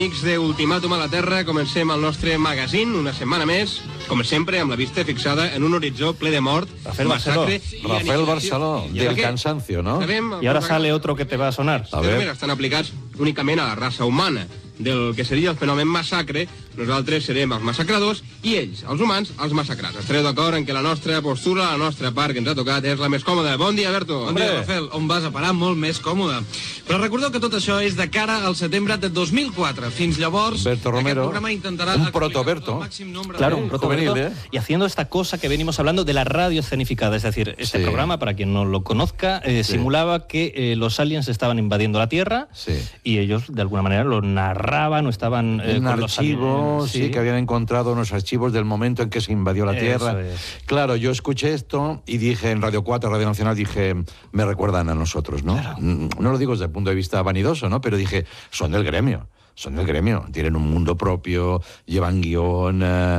Amics d'Ultimàtum a la Terra, comencem el nostre magazín una setmana més, com sempre, amb la vista fixada en un horitzó ple de mort, massacre y Rafael Barceló, del cansancio, ¿no? Y ahora sale otro que te va a sonar. A ver. Estan aplicats únicament a la raça humana. Del que seria el fenomen massacre, nosaltres serem els massacradors i ells, els humans, els massacrats. Estareu d'acord en que la nostra postura, la nostra part que ens ha tocat és la més còmoda. Bon dia, Berto. Bon dia, Rafael. On vas a parar? Molt més còmode. Però recordeu que tot això és de cara al setembre de 2004. Fins llavors, Berto Romero, aquest programa intentarà... un protoberto. Claro, un protoberto. Juvenil, Y haciendo esta cosa que venimos hablando de la radio escenificada. Es decir, este programa, para quien no lo conozca, simulaba que los aliens estaban invadiendo la Tierra y ellos, de alguna manera, lo narraban o estaban... un archivo, que habían encontrado unos archivos del momento en que se invadió la Tierra. Claro, yo escuché esto y dije en Radio 4, Radio Nacional, dije, me recuerdan a nosotros, ¿no? Claro. No lo digo desde el punto de vista vanidoso, ¿no? Pero dije, son del gremio. Son del gremio, tienen un mundo propio, llevan guión,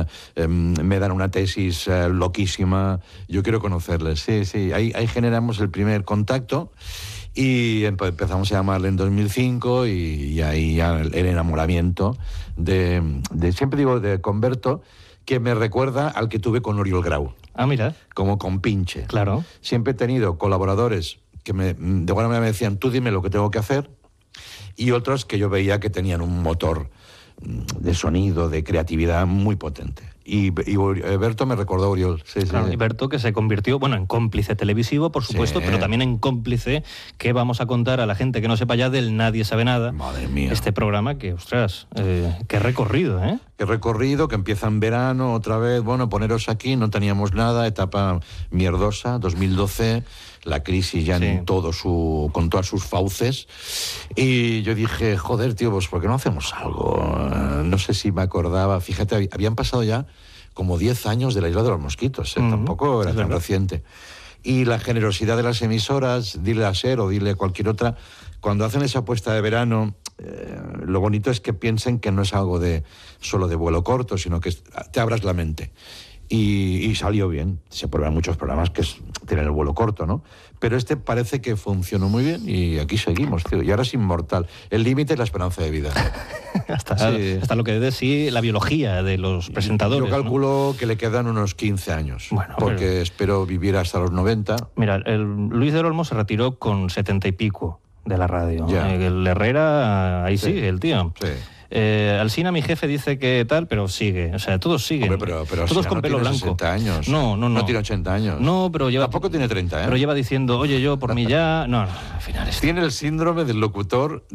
me dan una tesis loquísima, yo quiero conocerles. Sí, ahí generamos el primer contacto y empezamos a llamarle en 2005 y ahí ya el enamoramiento de siempre digo de Converto, que me recuerda al que tuve con Oriol Grau. Ah, mira. Como compinche. Claro. Siempre he tenido colaboradores que de alguna manera me decían, tú dime lo que tengo que hacer, y otros que yo veía que tenían un motor de sonido, de creatividad muy potente. Y Berto me recordó a Oriol. Claro, y Berto, que se convirtió, en cómplice televisivo, por supuesto, pero también en cómplice que vamos a contar a la gente que no sepa ya del Nadie Sabe Nada. Madre mía. Este programa que, ostras, qué recorrido, ¿eh? Qué recorrido, que empieza en verano, otra vez, poneros aquí, no teníamos nada, etapa mierdosa, 2012... la crisis ya con todas sus fauces, y yo dije, joder, tío, pues ¿por qué no hacemos algo? No sé si me acordaba, fíjate, habían pasado ya como 10 años de la Isla de los Mosquitos, tampoco era tan reciente. Y la generosidad de las emisoras, dile a SER o dile a cualquier otra, cuando hacen esa apuesta de verano, lo bonito es que piensen que no es algo solo de vuelo corto, sino que te abras la mente. Y salió bien. Se prueban muchos programas que tienen el vuelo corto, ¿no? Pero este parece que funcionó muy bien y aquí seguimos, tío. Y ahora es inmortal. El límite es la esperanza de vida. hasta lo que dé sí la biología de los presentadores. Yo calculo que le quedan unos 15 años. Porque espero vivir hasta los 90. Mira, Luis del Olmo se retiró con 70 y pico de la radio. El Herrera, ahí sigue el tío. Sí. Alsina, mi jefe, dice que tal, pero sigue. O sea, todos siguen. Hombre, pero todos con pelo blanco. 60 años. No tiene 80 años. No, pero lleva... Tampoco tiene 30, ¿eh? Pero lleva diciendo, oye, yo por mí ya... No, al final es... Tiene el síndrome del locutor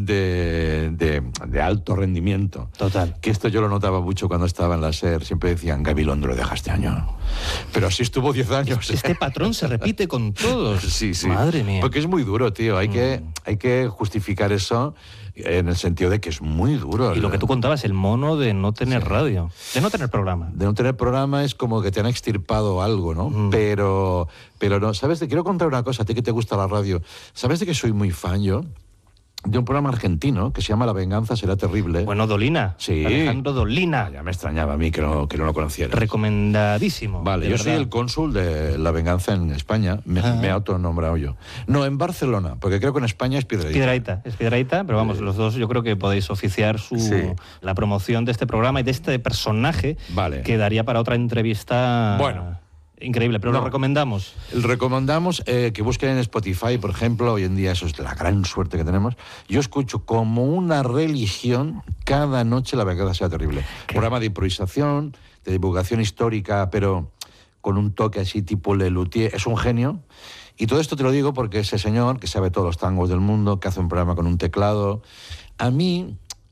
de alto rendimiento. Total. Que esto yo lo notaba mucho cuando estaba en la SER. Siempre decían, Gabilondo lo deja este año. Pero así estuvo 10 años. Este patrón se repite con todos. Sí. Madre mía. Porque es muy duro, tío. Hay que justificar eso en el sentido de que es muy duro. Y lo que tú contabas, el mono de no tener radio, de no tener programa. De no tener programa es como que te han extirpado algo, ¿no? Pero no. ¿Sabes? Te quiero contar una cosa, a ti que te gusta la radio. ¿Sabes de que soy muy fan yo? De un programa argentino que se llama La venganza será terrible. Bueno, Dolina. Sí. Alejandro Dolina. Ya me extrañaba a mí que no lo conociera. Recomendadísimo. Vale, yo soy el cónsul de La venganza en España. Me he autonombrado yo. No, en Barcelona, porque creo que en España es Piedrahita. Es Piedrahita, pero vamos, los dos yo creo que podéis oficiar la promoción de este programa y de este personaje que daría para otra entrevista... Bueno. Increíble, pero lo recomendamos. Recomendamos que busquen en Spotify, por ejemplo. Hoy en día eso es la gran suerte que tenemos. Yo escucho como una religión cada noche La venganza será terrible. Programa de improvisación, de divulgación histórica, pero con un toque así tipo Lelutier. Es un genio. Y todo esto te lo digo porque ese señor, que sabe todos los tangos del mundo, que hace un programa con un teclado, a mí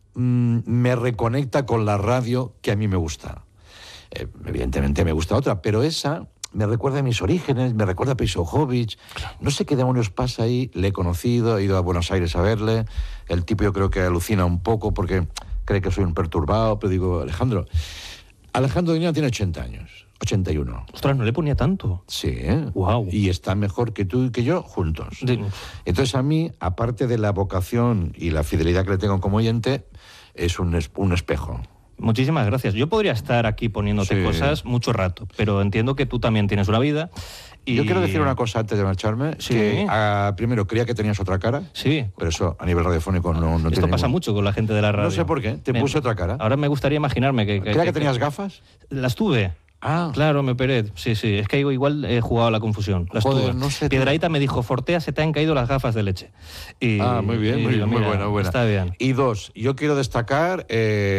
me reconecta con la radio que a mí me gusta. Evidentemente me gusta otra, pero esa... me recuerda a mis orígenes, me recuerda a Pejovich. No sé qué demonios pasa ahí. Le he conocido, he ido a Buenos Aires a verle. El tipo yo creo que alucina un poco porque cree que soy un perturbado, pero digo, Alejandro Dolina tiene 80 años, 81. Ostras, no le ponía tanto. Sí, ¿eh? Wow. Y está mejor que tú y que yo juntos. Entonces a mí, aparte de la vocación y la fidelidad que le tengo como oyente, es un espejo. Muchísimas gracias. Yo podría estar aquí poniéndote cosas mucho rato, pero entiendo que tú también tienes una vida Yo quiero decir una cosa antes de marcharme, que primero creía que tenías otra cara, pero eso a nivel radiofónico no tiene. Esto pasa mucho con la gente de la radio. No sé por qué, te puse otra cara. Ahora me gustaría imaginarme que... ¿Creía que tenías gafas? Las tuve. Claro, me operé. Sí, es que igual he jugado a la confusión. No sé. Piedrahita me dijo, Fortea, se te han caído las gafas de leche. Muy bien, muy buena. Está bien. Y dos, yo quiero destacar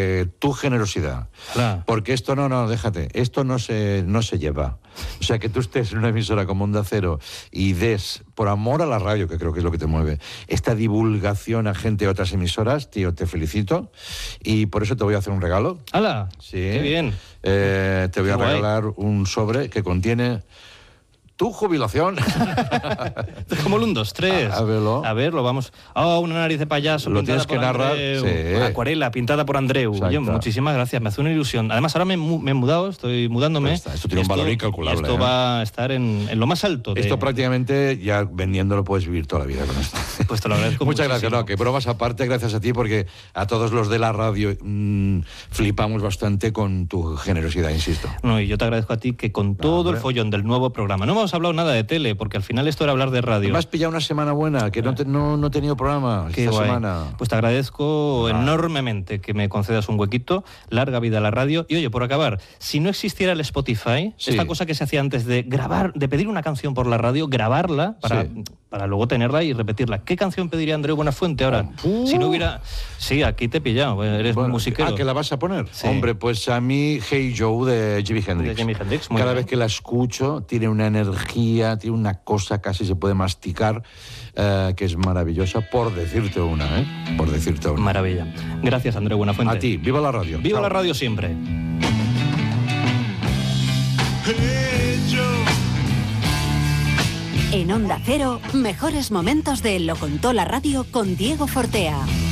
tu generosidad. Claro. Porque esto déjate, esto no se lleva. O sea, que tú estés en una emisora como Onda Cero y des, por amor a la radio, que creo que es lo que te mueve, esta divulgación a gente de otras emisoras, tío, te felicito. Y por eso te voy a hacer un regalo. ¡Hala! Sí. ¡Qué bien! Te voy a regalar un sobre que contiene tu jubilación. Como el 1, 2, 3. A verlo, vamos. Una nariz de payaso. Lo tienes que narrar. Acuarela, pintada por Andreu. Oye, muchísimas gracias, me hace una ilusión. Además, ahora me he mudado, estoy mudándome. Esto tiene un valor incalculable. Esto va a estar en lo más alto. Esto prácticamente, ya vendiéndolo, puedes vivir toda la vida con esto. Pues te lo agradezco. Muchas gracias. Que bromas aparte, gracias a ti, porque a todos los de la radio flipamos bastante con tu generosidad, insisto. No, y yo te agradezco a ti que con todo el follón del nuevo programa, no hemos hablado nada de tele, porque al final esto era hablar de radio. Me has pillado una semana buena, que no he tenido programa esta semana. Pues te agradezco enormemente que me concedas un huequito, larga vida a la radio. Y oye, por acabar, si no existiera el Spotify, esta cosa que se hacía antes de grabar, de pedir una canción por la radio, grabarla para luego tenerla y repetirla. ¿Qué canción pediría Andreu Buenafuente ahora? Si no hubiera... Sí, aquí te he pillado, eres muy musiquero. ¿Que la vas a poner? Sí. Hombre, pues a mí Hey Joe de Jimi Hendrix. Cada vez que la escucho tiene una energía, tiene una cosa casi se puede masticar, que es maravillosa, por decirte una. Maravilla. Gracias, Andreu Buenafuente. A ti, viva la radio. Viva la radio siempre. En Onda Cero, mejores momentos de Lo Contó la Radio con Diego Fortea.